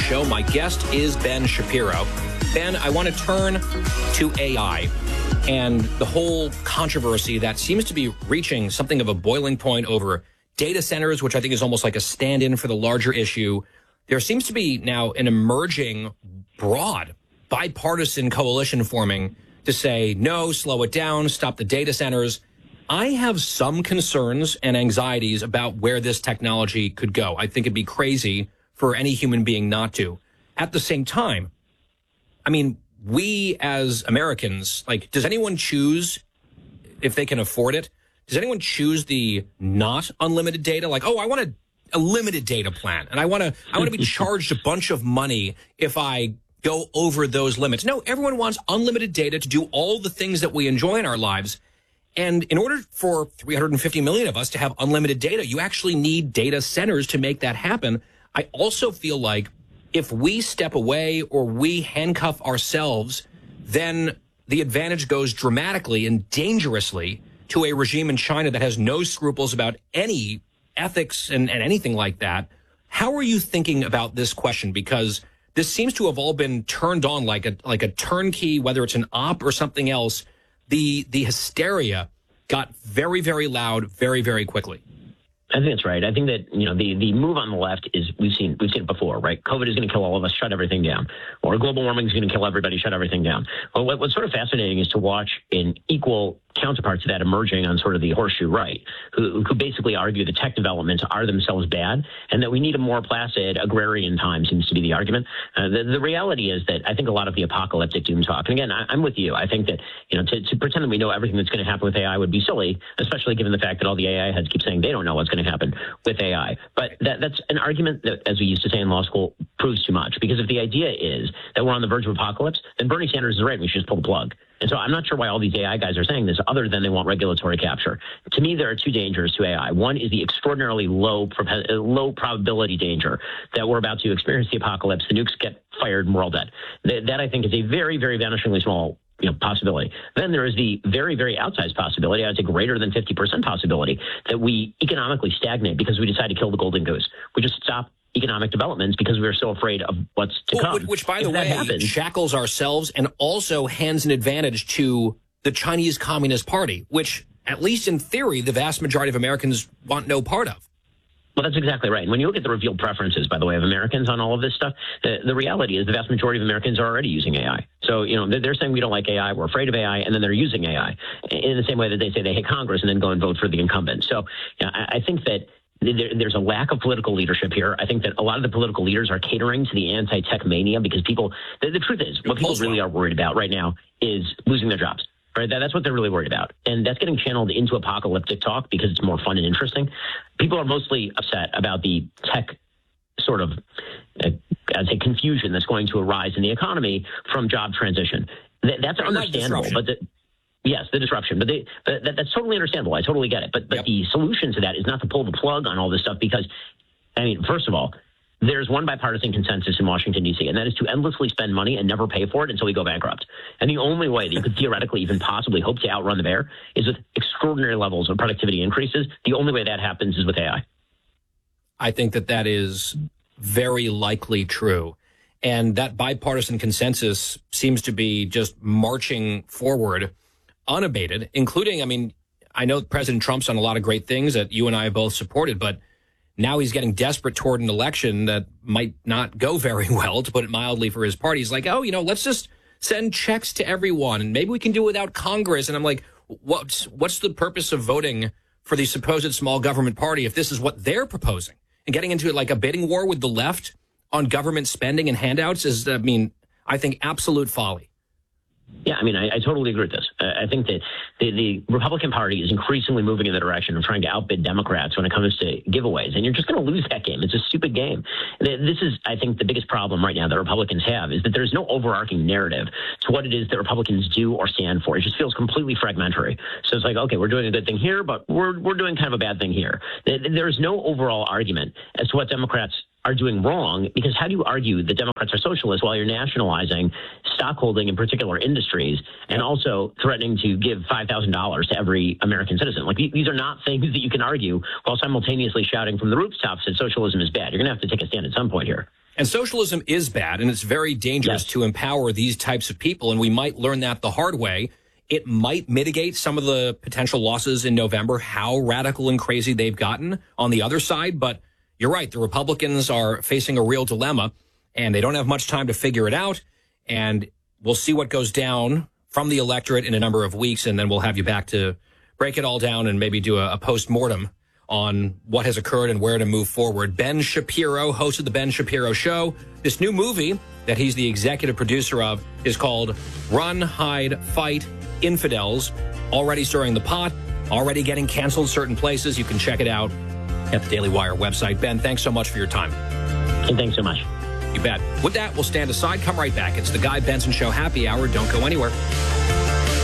show. My guest is Ben Shapiro. Ben, I want to turn to AI and the whole controversy that seems to be reaching something of a boiling point over data centers, which I think is almost like a stand-in for the larger issue. There seems to be now an emerging broad bipartisan coalition forming to say, no, slow it down, stop the data centers. I have some concerns and anxieties about where this technology could go. I think it'd be crazy for any human being not to. At the same time, I mean, we as Americans, like, does anyone choose if they can afford it? Does anyone choose the not unlimited data? Like, oh, I want a limited data plan, and I want to be charged a bunch of money if I go over those limits. No, everyone wants unlimited data to do all the things that we enjoy in our lives. And in order for 350 million of us to have unlimited data, you actually need data centers to make that happen. I also feel like if we step away or we handcuff ourselves, then the advantage goes dramatically and dangerously to a regime in China that has no scruples about any ethics and anything like that. How are you thinking about this question? Because this seems to have all been turned on like a turnkey, whether it's an op or something else. The hysteria got very, very loud very, very quickly. I think that's right. I think that, the move on the left is we've seen it before, right? COVID is going to kill all of us, shut everything down. Or global warming is going to kill everybody, shut everything down. Well, what's sort of fascinating is to watch in equal counterparts of that emerging on sort of the horseshoe right, who basically argue the tech developments are themselves bad and that we need a more placid agrarian time seems to be the argument. The reality is that I think a lot of the apocalyptic doom talk, and again, I'm with you. I think that, to pretend that we know everything that's going to happen with AI would be silly, especially given the fact that all the AI heads keep saying they don't know what's going to happen with AI. But that's an argument that, as we used to say in law school, proves too much. Because if the idea is that we're on the verge of apocalypse, then Bernie Sanders is right. We should just pull the plug. And so I'm not sure why all these AI guys are saying this other than they want regulatory capture. To me, there are two dangers to AI. One is the extraordinarily low probability danger that we're about to experience the apocalypse, the nukes get fired, and we're all dead. That I think is a very, very vanishingly small possibility. Then there is the very, very outsized possibility, I would say greater than 50% possibility, that we economically stagnate because we decide to kill the golden goose. We just stop economic developments because we're so afraid of what's to come. Which, by the way, shackles ourselves and also hands an advantage to the Chinese Communist Party, which, at least in theory, the vast majority of Americans want no part of. Well, that's exactly right. And when you look at the revealed preferences, by the way, of Americans on all of this stuff, the reality is the vast majority of Americans are already using AI. So, they're saying we don't like AI, we're afraid of AI, and then they're using AI in the same way that they say they hate Congress and then go and vote for the incumbent. So I think that there's a lack of political leadership here. I think that a lot of the political leaders are catering to the anti-tech mania because the truth is, what people really are worried about right now is losing their jobs. Right? That's what they're really worried about. And that's getting channeled into apocalyptic talk because it's more fun and interesting. People are mostly upset about the tech sort of, I'd say, confusion that's going to arise in the economy from job transition. That's understandable. But yes, the disruption. But that's totally understandable. I totally get it. But the solution to that is not to pull the plug on all this stuff because, first of all, there's one bipartisan consensus in Washington, D.C., and that is to endlessly spend money and never pay for it until we go bankrupt. And the only way that you could theoretically even possibly hope to outrun the bear is with extraordinary levels of productivity increases. The only way that happens is with AI. I think that is very likely true. And that bipartisan consensus seems to be just marching forward unabated, including, I know President Trump's done a lot of great things that you and I have both supported, but now he's getting desperate toward an election that might not go very well, to put it mildly, for his party. He's like, let's just send checks to everyone, and maybe we can do it without Congress. And I'm like, what's the purpose of voting for the supposed small government party if this is what they're proposing? And getting into it like a bidding war with the left on government spending and handouts is, I think, absolute folly. Yeah, I totally agree with this. I think that the Republican Party is increasingly moving in the direction of trying to outbid Democrats when it comes to giveaways, and you're just going to lose that game. It's a stupid game. This is, I think, the biggest problem right now that Republicans have is that there's no overarching narrative to what it is that Republicans do or stand for. It just feels completely fragmentary. So it's like, okay, we're doing a good thing here, but we're doing kind of a bad thing here. There's no overall argument as to what Democrats are doing wrong, because how do you argue that Democrats are socialists while you're nationalizing stockholding in particular industries and also threatening to give $5,000 to every American citizen? Like, these are not things that you can argue while simultaneously shouting from the rooftops that socialism is bad. You're going to have to take a stand at some point here. And socialism is bad, and it's very dangerous to empower these types of people, and we might learn that the hard way. It might mitigate some of the potential losses in November, how radical and crazy they've gotten on the other side. But you're right, the Republicans are facing a real dilemma, and they don't have much time to figure it out. And we'll see what goes down from the electorate in a number of weeks, and then we'll have you back to break it all down and maybe do a post-mortem on what has occurred and where to move forward. Ben Shapiro, host of The Ben Shapiro Show. This new movie that he's the executive producer of is called Run, Hide, Fight, Infidels. Already stirring the pot, already getting canceled certain places. You can check it out at the Daily Wire website. Ben, thanks so much for your time. And thanks so much. You bet. With that, we'll stand aside. Come right back. It's the Guy Benson Show Happy Hour. Don't go anywhere.